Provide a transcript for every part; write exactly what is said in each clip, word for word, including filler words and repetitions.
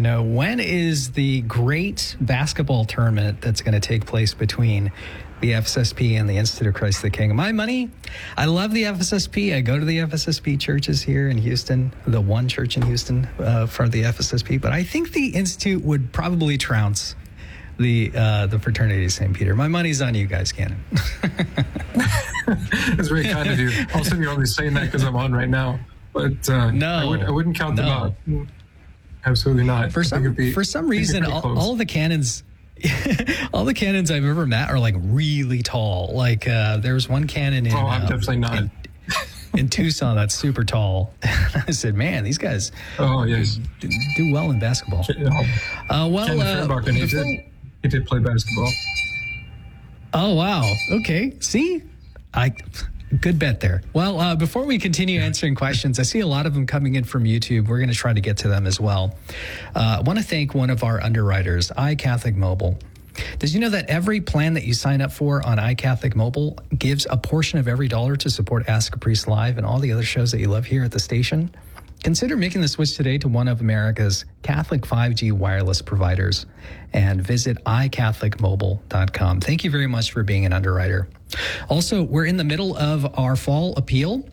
know, when is the great basketball tournament that's going to take place between the F S S P and the Institute of Christ the King? My money, I love the F S S P. I go to the F S S P churches here in Houston, the one church in Houston uh, for the F S S P. But I think the Institute would probably trounce the uh, the fraternity of Saint Peter. My money's on you guys, Cannon. It's very kind of you. Also, you're only saying that because I'm on right now. But uh, no, I, would, I wouldn't count no. them out. Absolutely not. For some, be, for some reason, all, all the canons... all the canons I've ever met are like really tall. Like uh, there was one canon in, oh, I'm uh, definitely not. in, in Tucson that's super tall. I said, man, these guys oh, yes. do, do well in basketball. Uh, well, uh, before, he, did, he did play basketball. Oh, wow. Okay. See? I... Good bet there. Well, uh, before we continue answering questions, I see a lot of them coming in from YouTube. We're going to try to get to them as well. Uh, I want to thank one of our underwriters, iCatholic Mobile. Did you know that every plan that you sign up for on iCatholic Mobile gives a portion of every dollar to support Ask a Priest Live and all the other shows that you love here at the station? Consider making the switch today to one of America's Catholic five G wireless providers and visit i catholic mobile dot com. Thank you very much for being an underwriter. Also, we're in the middle of our fall appeal.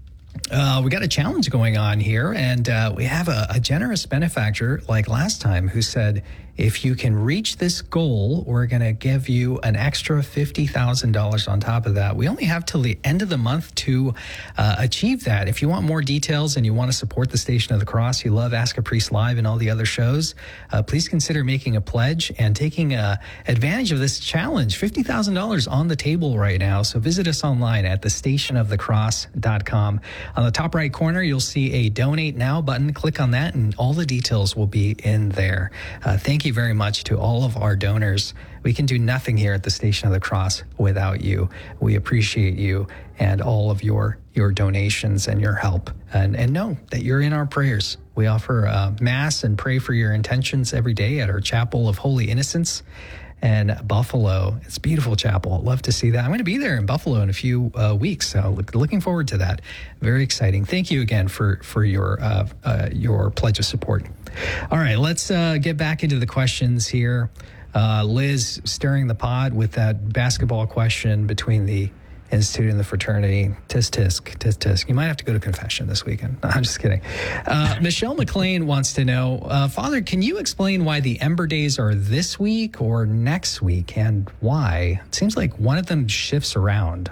Uh, we got a challenge going on here, and uh, we have a, a generous benefactor like last time who said, if you can reach this goal, we're going to give you an extra fifty thousand dollars on top of that. We only have till the end of the month to uh, achieve that. If you want more details and you want to support the Station of the Cross, you love Ask a Priest Live and all the other shows, uh, please consider making a pledge and taking uh, advantage of this challenge. fifty thousand dollars on the table right now. So visit us online at the station of the cross dot com. On the top right corner, you'll see a Donate Now button. Click on that and all the details will be in there. Uh, thank you very much to all of our donors. We can do nothing here at the Station of the Cross without you. We appreciate you and all of your your donations and your help. And, and know that you're in our prayers. We offer uh, Mass and pray for your intentions every day at our Chapel of Holy Innocents in Buffalo. It's a beautiful chapel. I'd love to see that. I'm going to be there in Buffalo in a few uh, weeks, so look, looking forward to that. Very exciting. Thank you again for for your uh, uh, your pledge of support. All right, let's uh, get back into the questions here. Uh, Liz stirring the pot with that basketball question between the Institute and the fraternity. Tisk, tisk, tisk, tisk. You might have to go to confession this weekend. No, I'm just kidding. Uh, Michelle McLean wants to know, uh, Father, can you explain why the Ember Days are this week or next week and why? It seems like one of them shifts around.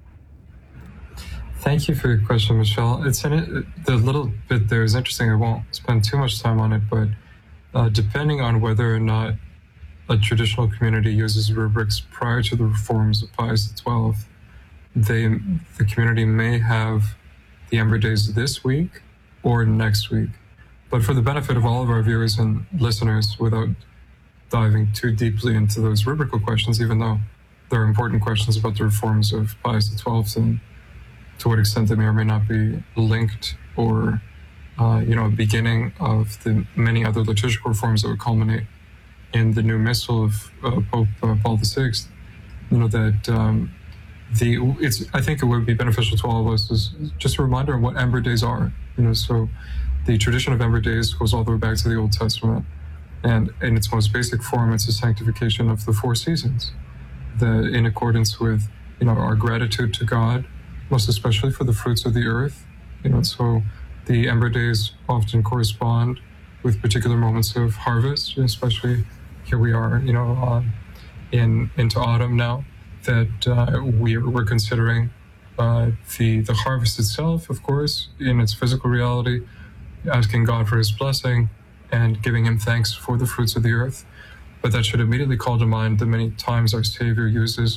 Thank you for your question, Michelle. It's in it, the little bit there is interesting. I won't spend too much time on it, but uh, depending on whether or not a traditional community uses rubrics prior to the reforms of Pius the twelfth, they, the community may have the Ember Days this week or next week. But for the benefit of all of our viewers and listeners, without diving too deeply into those rubrical questions, even though there are important questions about the reforms of Pius the twelfth and to what extent they may or may not be linked or, uh, you know, a beginning of the many other liturgical reforms that would culminate in the new Missal of uh, Pope uh, Paul the sixth, you know, that um, the it's. I think it would be beneficial to all of us is just a reminder of what Ember Days are. You know, so the tradition of Ember Days goes all the way back to the Old Testament, and in its most basic form, it's a sanctification of the four seasons, that in accordance with, you know, our gratitude to God, most especially for the fruits of the earth. You know, so the Ember Days often correspond with particular moments of harvest, especially here we are, you know, uh, in into autumn now, that uh, we're, we're considering uh, the the harvest itself, of course, in its physical reality, asking God for his blessing and giving him thanks for the fruits of the earth. But that should immediately call to mind the many times our Savior uses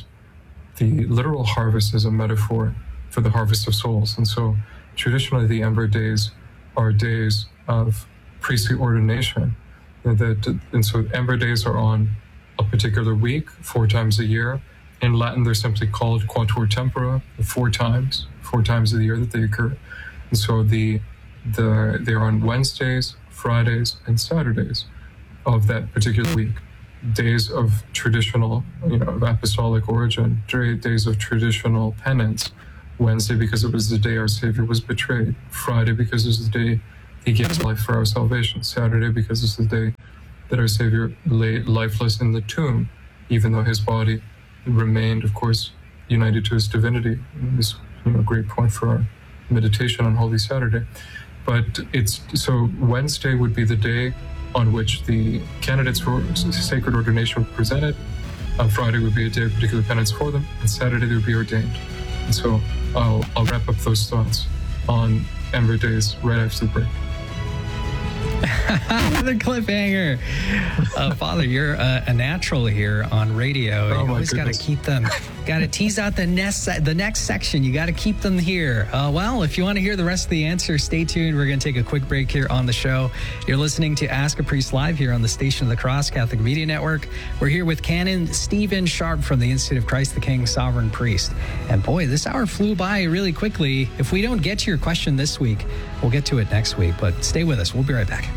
the literal harvest as a metaphor for the harvest of souls. And so traditionally the Ember Days are days of priestly ordination. And, that, and so Ember Days are on a particular week, four times a year. In Latin, they're simply called quatuor tempora, four times, four times of the year that they occur. And so the the they're on Wednesdays, Fridays, and Saturdays of that particular week. Days of traditional, you know, of apostolic origin, days of traditional penance. Wednesday because it was the day our Savior was betrayed. Friday because it was the day he gives life for our salvation. Saturday, because this is the day that our Savior lay lifeless in the tomb, even though his body remained, of course, united to his divinity. This, you know, great point for our meditation on Holy Saturday. But it's so Wednesday would be the day on which the candidates for sacred ordination were presented. On Friday would be a day of particular penance for them, and Saturday they would be ordained. And so I'll, I'll wrap up those thoughts on Ember Days right after the break. The cliffhanger. Uh, Father, you're uh, a natural here on radio. Oh, you my always got to goodness. keep them, got to tease out the next, the next section. You got to keep them here. Uh, well, if you want to hear the rest of the answer, stay tuned. We're going to take a quick break here on the show. You're listening to Ask a Priest Live here on the Station of the Cross Catholic Media Network. We're here with Canon Stephen Sharp from the Institute of Christ the King, Sovereign Priest. And boy, this hour flew by really quickly. If we don't get to your question this week, we'll get to it next week. But stay with us. We'll be right back.